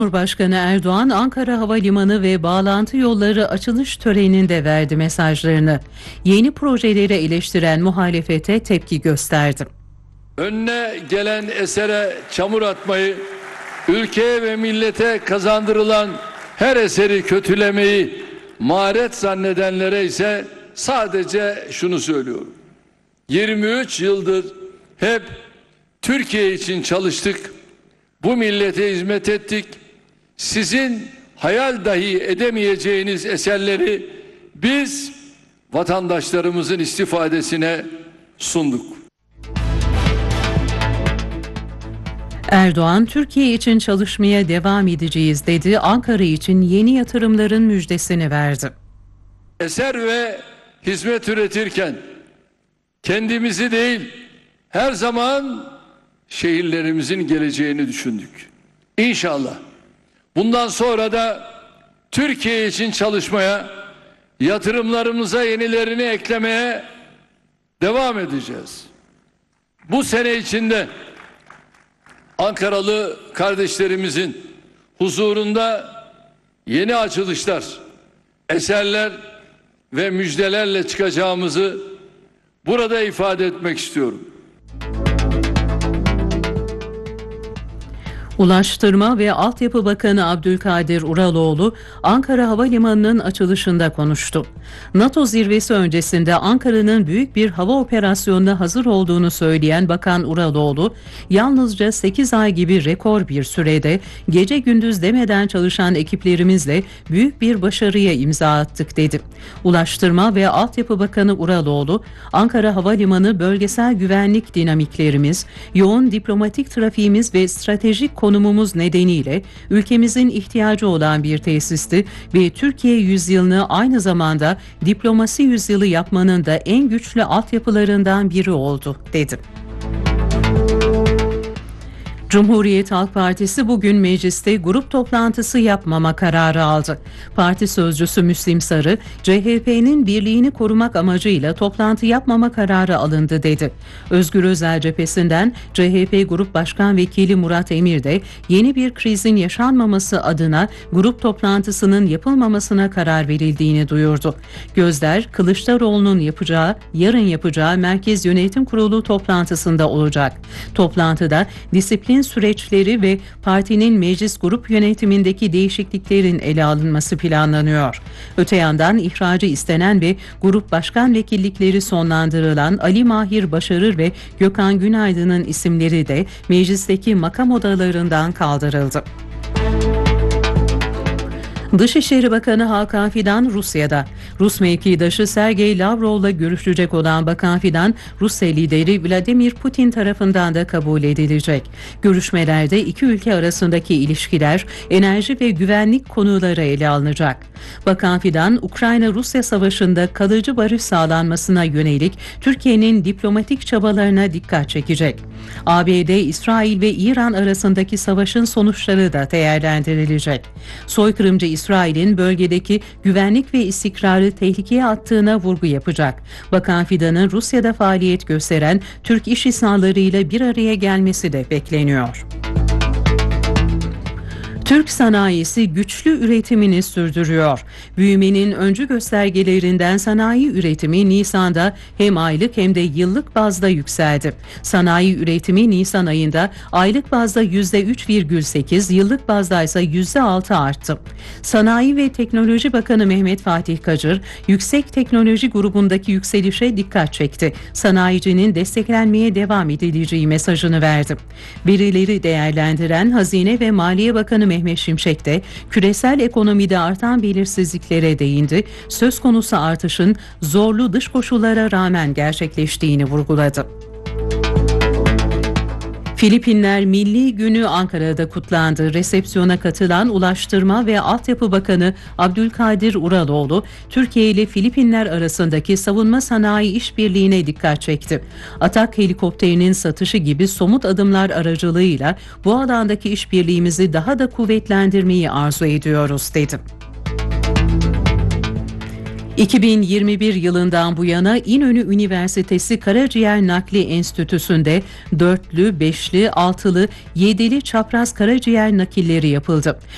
Cumhurbaşkanı Erdoğan, Ankara Havalimanı ve bağlantı yolları açılış töreninde verdi mesajlarını. Yeni projeleri eleştiren muhalefete tepki gösterdi. Önüne gelen esere çamur atmayı, ülkeye ve millete kazandırılan her eseri kötülemeyi maharet zannedenlere ise sadece şunu söylüyorum. 23 yıldır hep Türkiye için çalıştık, bu millete hizmet ettik. Sizin hayal dahi edemeyeceğiniz eserleri biz vatandaşlarımızın istifadesine sunduk. Erdoğan, Türkiye için çalışmaya devam edeceğiz dedi. Ankara için yeni yatırımların müjdesini verdi. Eser ve hizmet üretirken kendimizi değil, her zaman şehirlerimizin geleceğini düşündük. İnşallah bundan sonra da Türkiye için çalışmaya, yatırımlarımıza yenilerini eklemeye devam edeceğiz. Bu sene içinde Ankaralı kardeşlerimizin huzurunda yeni açılışlar, eserler ve müjdelerle çıkacağımızı burada ifade etmek istiyorum. Ulaştırma ve Altyapı Bakanı Abdülkadir Uraloğlu, Ankara Havalimanı'nın açılışında konuştu. NATO zirvesi öncesinde Ankara'nın büyük bir hava operasyonuna hazır olduğunu söyleyen Bakan Uraloğlu, yalnızca 8 ay gibi rekor bir sürede gece gündüz demeden çalışan ekiplerimizle büyük bir başarıya imza attık dedi. Ulaştırma ve Altyapı Bakanı Uraloğlu, Ankara Havalimanı bölgesel güvenlik dinamiklerimiz, yoğun diplomatik trafiğimiz ve stratejik konumumuz nedeniyle ülkemizin ihtiyacı olan bir tesisti ve Türkiye yüzyılını aynı zamanda diplomasi yüzyılı yapmanın da en güçlü altyapılarından biri oldu dedi. Cumhuriyet Halk Partisi bugün mecliste grup toplantısı yapmama kararı aldı. Parti sözcüsü Müslim Sarı, CHP'nin birliğini korumak amacıyla toplantı yapmama kararı alındı dedi. Özgür Özel cephesinden CHP Grup Başkan Vekili Murat Emir de yeni bir krizin yaşanmaması adına grup toplantısının yapılmamasına karar verildiğini duyurdu. Gözler Kılıçdaroğlu'nun yarın yapacağı Merkez Yönetim Kurulu toplantısında olacak. Toplantıda disiplin süreçleri ve partinin meclis grup yönetimindeki değişikliklerin ele alınması planlanıyor. Öte yandan ihracı istenen ve grup başkan vekillikleri sonlandırılan Ali Mahir Başarır ve Gökhan Günaydın'ın isimleri de meclisteki makam odalarından kaldırıldı. Dışişleri Bakanı Hakan Fidan Rusya'da. Rus mevkidaşı Sergey Lavrov'la görüşecek olan Bakan Fidan, Rusya lideri Vladimir Putin tarafından da kabul edilecek. Görüşmelerde iki ülke arasındaki ilişkiler, enerji ve güvenlik konuları ele alınacak. Bakan Fidan, Ukrayna-Rusya savaşında kalıcı barış sağlanmasına yönelik Türkiye'nin diplomatik çabalarına dikkat çekecek. ABD, İsrail ve İran arasındaki savaşın sonuçları da değerlendirilecek. Soykırımcı İsrail'in bölgedeki güvenlik ve istikrarı tehlikeye attığına vurgu yapacak. Bakan Fidan'ın Rusya'da faaliyet gösteren Türk iş insanlarıyla bir araya gelmesi de bekleniyor. Türk sanayisi güçlü üretimini sürdürüyor. Büyümenin öncü göstergelerinden sanayi üretimi Nisan'da hem aylık hem de yıllık bazda yükseldi. Sanayi üretimi Nisan ayında aylık bazda %3,8, yıllık bazda ise %6 arttı. Sanayi ve Teknoloji Bakanı Mehmet Fatih Kacır, yüksek teknoloji grubundaki yükselişe dikkat çekti. Sanayicinin desteklenmeye devam edileceği mesajını verdi. Verileri değerlendiren Hazine ve Maliye Bakanı Mehmet Şimşek de küresel ekonomide artan belirsizliklere değindi. Söz konusu artışın zorlu dış koşullara rağmen gerçekleştiğini vurguladı. Filipinler Milli Günü Ankara'da kutlandı. Resepsiyona katılan Ulaştırma ve Altyapı Bakanı Abdülkadir Uraloğlu, Türkiye ile Filipinler arasındaki savunma sanayi işbirliğine dikkat çekti. Atak helikopterinin satışı gibi somut adımlar aracılığıyla bu alandaki işbirliğimizi daha da kuvvetlendirmeyi arzu ediyoruz dedi. 2021 yılından bu yana İnönü Üniversitesi Karaciğer Nakli Enstitüsü'nde 4'lü, 5'li, 6'lı, 7'li çapraz karaciğer nakilleri yapıldı.